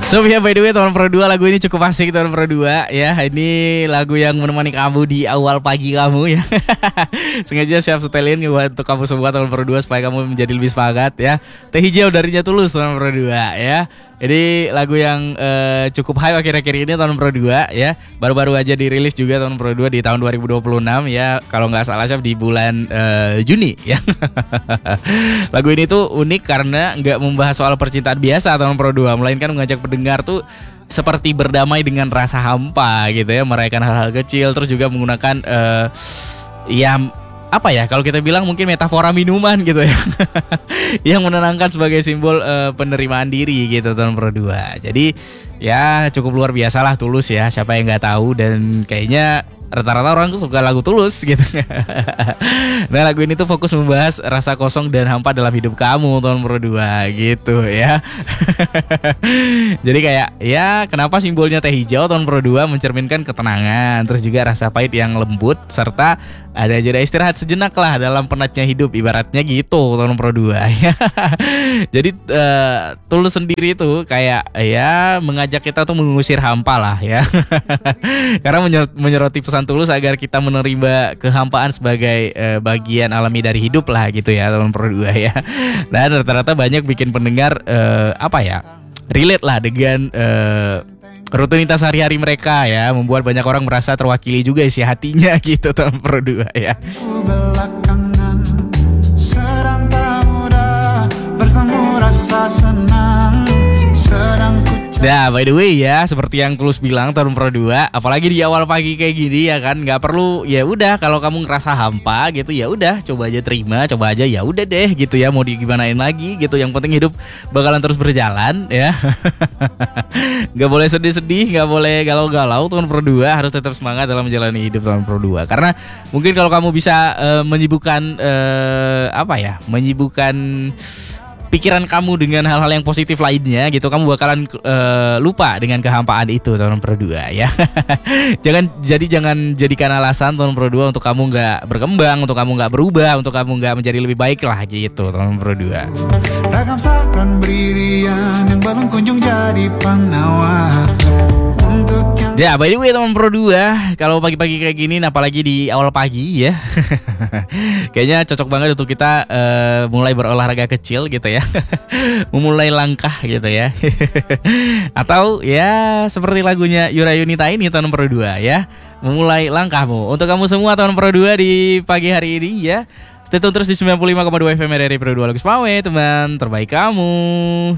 So ya, by the way teman Pro 2, lagu ini cukup asik teman Pro 2 ya. Ini lagu yang menemani kamu di awal pagi kamu ya. Sengaja siap setelin buat untuk kamu semua teman Pro 2 supaya kamu menjadi lebih semangat ya. Teh hijau darinya tulus teman Pro 2 ya. Jadi lagu yang cukup hype akhir-akhir ini tahun Pro 2 ya. Baru-baru aja dirilis juga tahun Pro 2 di tahun 2026 ya. Kalau nggak salah Chef di bulan Juni ya. Lagu ini tuh unik karena nggak membahas soal percintaan biasa tahun Pro 2, melainkan mengajak pendengar tuh seperti berdamai dengan rasa hampa gitu ya, merayakan hal-hal kecil, terus juga menggunakan ya apa ya, kalau kita bilang mungkin metafora minuman gitu ya. Yang menenangkan sebagai simbol penerimaan diri gitu tahun Pro 2. Jadi ya cukup luar biasa lah Tulus ya, siapa yang nggak tahu, dan kayaknya rata-rata orang tuh suka lagu Tulus gitu. Nah lagu ini tuh fokus membahas rasa kosong dan hampa dalam hidup kamu tahun Pro 2 gitu ya. Jadi kayak ya kenapa simbolnya teh hijau tahun Pro 2 mencerminkan ketenangan, terus juga rasa pahit yang lembut, serta ada jeda istirahat sejenak lah dalam penatnya hidup, ibaratnya gitu tahun Pro 2 ya. Jadi Tulus sendiri tuh kayak ya mengajak kita tuh mengusir hampa lah ya. Karena menyoroti pesan Tulus agar kita menerima kehampaan sebagai bagian alami dari hidup lah gitu ya teman Pro 2 ya. Dan rata-rata banyak bikin pendengar apa ya, relate lah dengan rutinitas hari-hari mereka ya, membuat banyak orang merasa terwakili juga isi hatinya gitu teman Pro 2 ya. Belakangan sedang tak mudah bertemu rasa senang sedang ku. Nah by the way ya, seperti yang Tulus bilang tahun Pro 2, apalagi di awal pagi kayak gini ya kan, nggak perlu ya udah kalau kamu ngerasa hampa gitu ya udah coba aja terima, coba aja ya udah deh gitu ya, mau digimanain lagi gitu, yang penting hidup bakalan terus berjalan ya. Nggak boleh sedih-sedih, nggak boleh galau-galau tahun Pro 2, harus tetap semangat dalam menjalani hidup tahun Pro 2. Karena mungkin kalau kamu bisa menyibukkan apa ya, menyibukkan pikiran kamu dengan hal-hal yang positif lainnya gitu, kamu bakalan lupa dengan kehampaan itu tahun Pro 2 ya. Jangan jadikan alasan tahun Pro 2 untuk kamu nggak berkembang, untuk kamu nggak berubah, untuk kamu nggak menjadi lebih baik lah gitu tahun Pro 2. Ragam saran brilian yang belum kunjung jadi penawar. Ya by the way teman Pro 2, kalau pagi-pagi kayak gini, apalagi di awal pagi ya, kayaknya cocok banget untuk kita mulai berolahraga kecil gitu ya. Memulai langkah gitu ya. Atau ya seperti lagunya Yura Yunita ini teman Pro 2 ya, memulai langkahmu. Untuk kamu semua teman Pro 2 di pagi hari ini ya, stay tune terus di 95,2 FM dari Pro 2 Lagus Pawe, teman terbaik kamu.